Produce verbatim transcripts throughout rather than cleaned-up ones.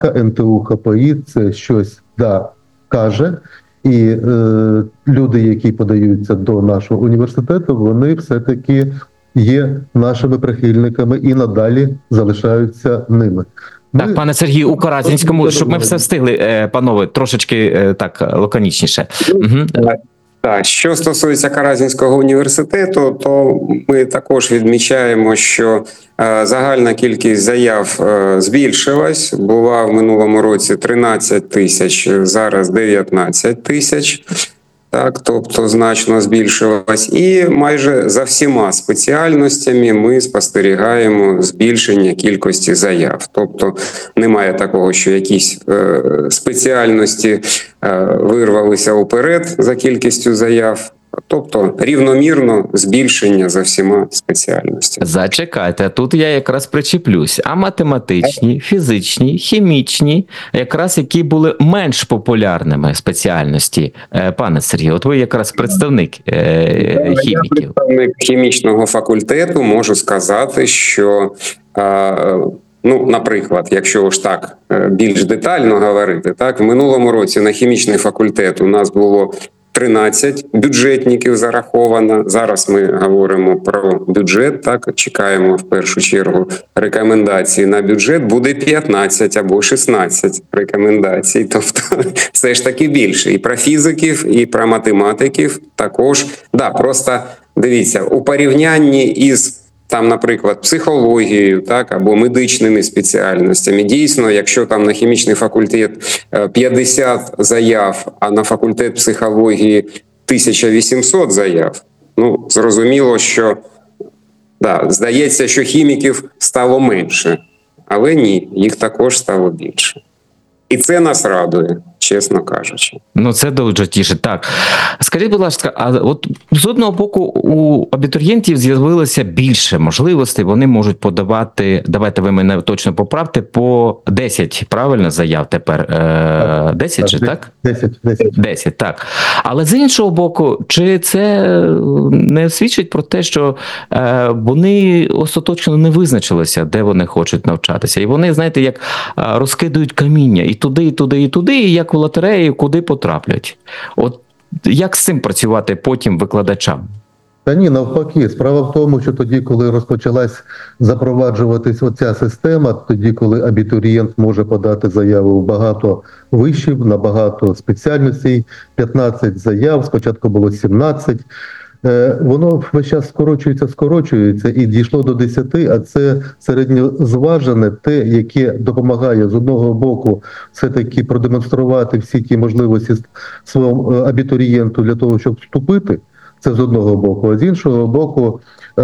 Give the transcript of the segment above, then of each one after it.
ен те у ха пе і це щось да, каже, і е, люди, які подаються до нашого університету, вони все-таки є нашими прихильниками і надалі залишаються ними. Так, ми... пане Сергію, у Каразінському, щоб ми все встигли, панове, трошечки так лаконічніше. Угу. Так, що стосується Каразінського університету, то ми також відмічаємо, що е, загальна кількість заяв е, збільшилась. Була в минулому році тринадцять тисяч, зараз дев'ятнадцять тисяч. Так, тобто значно збільшилась. І майже за всіма спеціальностями ми спостерігаємо збільшення кількості заяв. Тобто немає такого, що якісь е, спеціальності е, вирвалися уперед за кількістю заяв. Тобто рівномірно збільшення за всіма спеціальностями. Зачекайте, тут я якраз причеплюсь. А математичні, фізичні, хімічні, якраз які були менш популярними спеціальності, пане Сергію, от ви якраз представник е, хіміків. Я представник хімічного факультету, можу сказати, що е, ну, наприклад, якщо ж так більш детально говорити, так, в минулому році на хімічний факультет у нас було тринадцять бюджетників зараховано. Зараз ми говоримо про бюджет, так, чекаємо в першу чергу рекомендації на бюджет, буде п'ятнадцять або шістнадцять рекомендацій, тобто все ж таки більше. І про фізиків, і про математиків також. Да, просто дивіться, у порівнянні із там, наприклад, психологією, так, або медичними спеціальностями. Дійсно, якщо там на хімічний факультет п'ятдесят заяв, а на факультет психології тисяча вісімсот заяв, ну, зрозуміло, що, да, здається, що хіміків стало менше. Але ні, їх також стало більше. І це нас радує, чесно кажучи. Ну, це дуже тішить. Так. Скажіть, будь ласка, а от з одного боку у абітурієнтів з'явилося більше можливостей, вони можуть подавати, давайте ви мене точно поправте, по десять, правильно, заяв тепер? десять же, так? десять, десять. десять, так. Але з іншого боку, чи це не свідчить про те, що вони остаточно не визначилися, де вони хочуть навчатися? І вони, знаєте, як розкидують каміння і туди, і туди, і туди, і як у лотереї, куди потраплять. От як з цим працювати потім викладачам? Та ні, навпаки. Справа в тому, що тоді, коли розпочалась запроваджуватись оця система, тоді, коли абітурієнт може подати заяву в багато вишів, на багато спеціальностей, п'ятнадцять заяв, спочатку було сімнадцять, воно весь час скорочується, скорочується і дійшло до десяти, а це середньозважене, те, яке допомагає з одного боку все-таки продемонструвати всі ті можливості своєму абітурієнту для того, щоб вступити, це з одного боку, а з іншого боку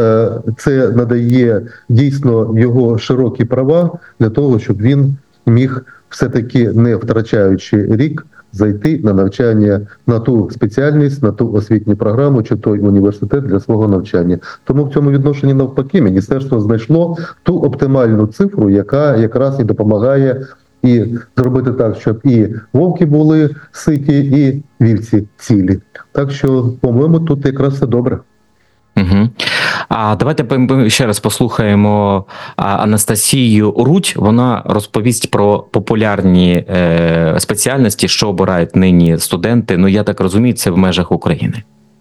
це надає дійсно його широкі права для того, щоб він міг все-таки, не втрачаючи рік, зайти на навчання, на ту спеціальність, на ту освітню програму чи той університет для свого навчання. Тому в цьому відношенні навпаки міністерство знайшло ту оптимальну цифру, яка якраз і допомагає і зробити так, щоб і вовки були ситі, і вівці цілі. Так що, по-моєму, тут якраз все добре. Угу. А давайте ми ще раз послухаємо Анастасію Рудь. Вона розповість про популярні е, спеціальності, що обирають нині студенти. Ну, я так розумію, це в межах України.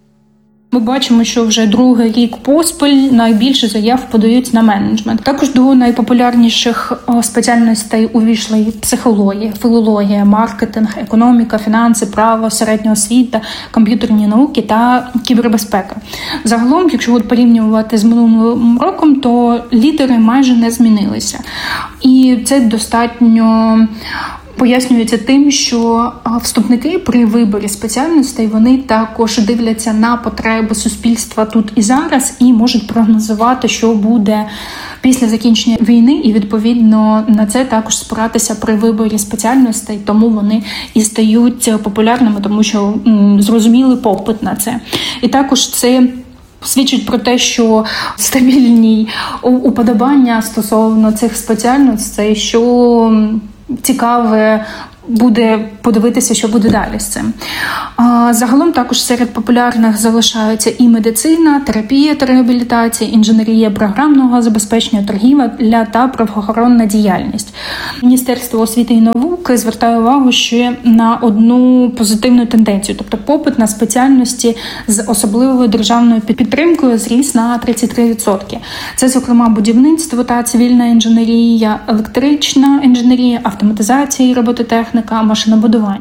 Ми бачимо, що вже другий рік поспіль найбільше заяв подають на менеджмент. Також до найпопулярніших спеціальностей увійшли психологія, філологія, маркетинг, економіка, фінанси, право, середня освіта, комп'ютерні науки та кібербезпека. Загалом, якщо от порівнювати з минулим роком, то лідери майже не змінилися. І це достатньо пояснюється тим, що вступники при виборі спеціальностей, вони також дивляться на потреби суспільства тут і зараз і можуть прогнозувати, що буде після закінчення війни, і відповідно на це також спиратися при виборі спеціальностей, тому вони і стають популярними, тому що м, зрозумілий попит на це. І також це свідчить про те, що стабільні уподобання стосовно цих спеціальностей, що цікаве буде подивитися, що буде далі з цим. А, загалом також серед популярних залишаються і медицина, терапія та реабілітація, інженерія програмного забезпечення, торгівля та правоохоронна діяльність. Міністерство освіти і науки звертає увагу ще на одну позитивну тенденцію, тобто попит на спеціальності з особливою державною підтримкою зріс на тридцять три відсотки. Це, зокрема, будівництво та цивільна інженерія, електрична інженерія, автоматизація і робототехніка, машинобудування.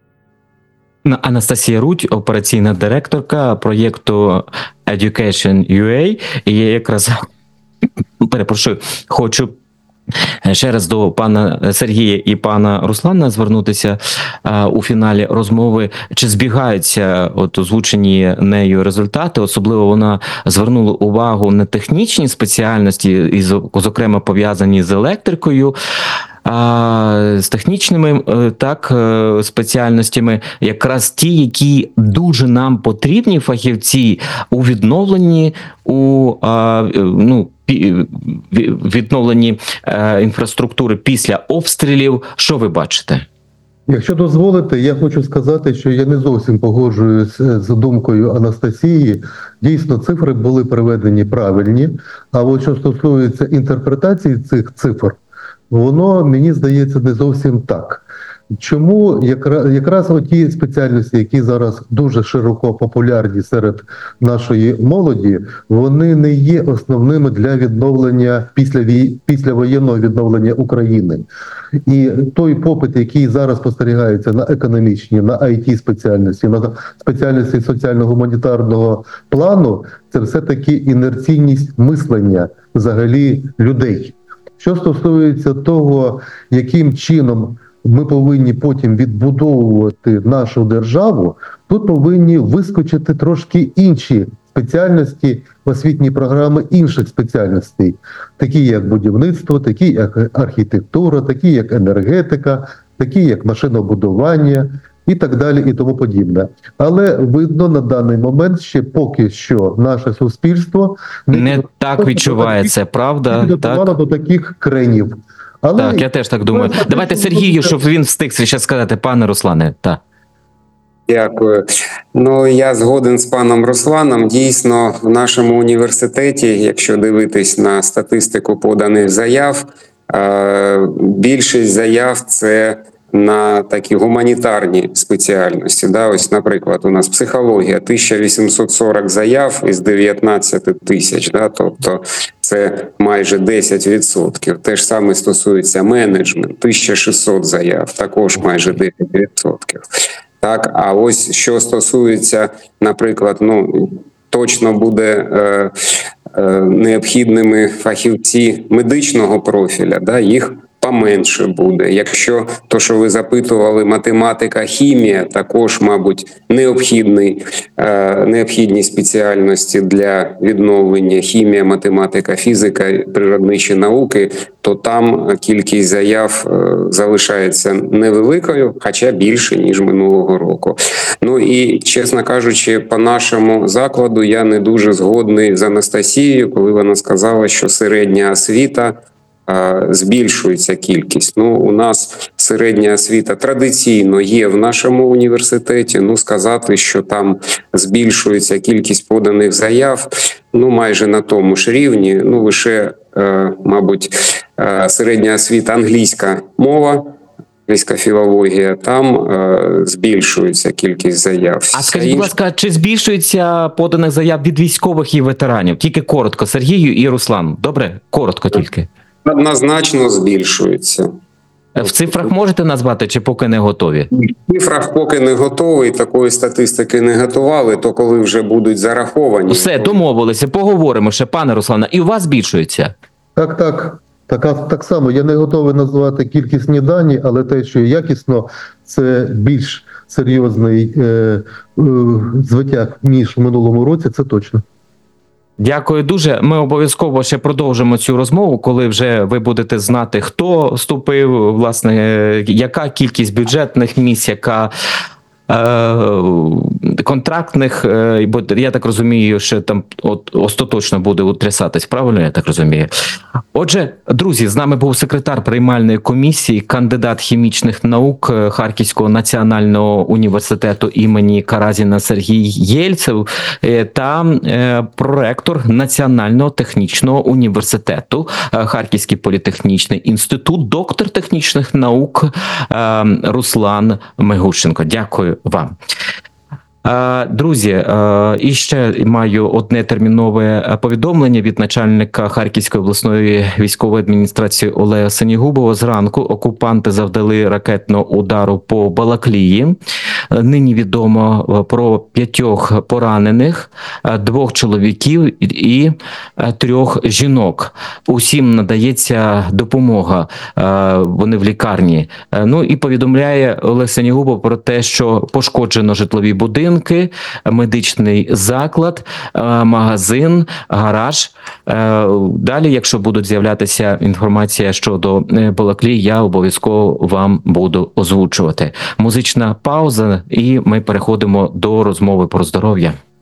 Анастасія Рудь, операційна директорка проєкту Education ю ей. І я якраз, перепрошую, хочу ще раз до пана Сергія і пана Руслана звернутися а, у фіналі розмови. Чи збігаються от озвучені нею результати? Особливо вона звернула увагу на технічні спеціальності, і, зокрема, пов'язані з електрикою, а, з технічними так спеціальностями, якраз ті, які дуже нам потрібні фахівці у відновленні, у а, ну, відновленні е, інфраструктури після обстрілів. Що ви бачите? Якщо дозволите, я хочу сказати, що я не зовсім погоджуюсь з думкою Анастасії. Дійсно, цифри були приведені правильні, а от що стосується інтерпретації цих цифр, воно, мені здається, не зовсім так. Чому якраз, якраз оті спеціальності, які зараз дуже широко популярні серед нашої молоді, вони не є основними для відновлення після вій... післявоєнного відновлення України. І той попит, який зараз спостерігається на економічні, на ай ті спеціальності, на спеціальності соціально-гуманітарного плану, це все-таки інерційність мислення взагалі людей. Що стосується того, яким чином ми повинні потім відбудовувати нашу державу, тут повинні вискочити трошки інші спеціальності, освітні програми інших спеціальностей, такі як будівництво, такі як архітектура, такі як енергетика, такі як машинобудування і так далі і тому подібне. Але видно на даний момент ще поки що наше суспільство не, не так відчувається, правда? Не підготувало до таких кренів. Але так, я теж так думаю. Давайте Сергію, щоб він встиг ще сказати, пане Руслане. Так. Дякую. Ну, я згоден з паном Русланом. Дійсно, в нашому університеті, якщо дивитись на статистику поданих заяв, більшість заяв – це на такі гуманітарні спеціальності. Да, ось, наприклад, у нас психологія, тисяча вісімсот сорок заяв із дев'ятнадцяти тисяч, да, тобто це майже десять відсотків. Те ж саме стосується менеджмент, тисяча шістсот заяв, також майже десять відсотків. Так, а ось що стосується, наприклад, ну, точно буде е, е, необхідними фахівці медичного профіля, да, їх поменше буде. Якщо то, що ви запитували, математика, хімія, також, мабуть, необхідні, е, необхідні спеціальності для відновлення, хімія, математика, фізика, природничі науки, то там кількість заяв е, залишається невеликою, хоча більше, ніж минулого року. Ну і, чесно кажучи, по нашому закладу я не дуже згодний з Анастасією, коли вона сказала, що середня освіта збільшується кількість. Ну, у нас середня освіта традиційно є в нашому університеті. Ну, сказати, що там збільшується кількість поданих заяв, ну, майже на тому ж рівні. Ну, лише, е, мабуть, е, середня освіта англійська мова, англійська філологія, там е, збільшується кількість заяв. А скажіть, будь ласка, чи збільшується поданих заяв від військових і ветеранів? Тільки коротко, Сергію і Руслан. Добре? Коротко тільки. Однозначно збільшується. В цифрах можете назвати, чи поки не готові? В цифрах поки не готові, такої статистики не готували, то коли вже будуть зараховані. Все, домовилися, поговоримо ще, пане Руслане. І у вас збільшується? Так, так. Так, так само, я не готовий назвати кількісні дані, але те, що якісно, це більш серйозний е, е, звитяг, ніж в минулому році, це точно. Дякую дуже. Ми обов'язково ще продовжимо цю розмову, коли вже ви будете знати, хто вступив, власне, яка кількість бюджетних місць, яка е, контрактних, е, бо я так розумію, що там от остаточно буде утрясатись, правильно я так розумію? Отже, друзі, з нами був секретар приймальної комісії, кандидат хімічних наук Харківського національного університету імені Каразіна Сергій Єльцев е, та е, проректор Національного технічного університету е, Харківський політехнічний інститут, доктор технічних наук е, Руслан Мигущенко. Дякую вам. Друзі, і ще маю одне термінове повідомлення від начальника Харківської обласної військової адміністрації Олега Синігубова. Зранку окупанти завдали ракетного удару по Балаклії. Нині відомо про п'ятьох поранених, двох чоловіків і трьох жінок. Усім надається допомога, вони в лікарні. Ну і повідомляє Олег Синігубов про те, що пошкоджено житлові будинки, медичний заклад, магазин, гараж. Далі, якщо будуть з'являтися інформація щодо Балаклії, я обов'язково вам буду озвучувати. Музична пауза, і ми переходимо до розмови про здоров'я.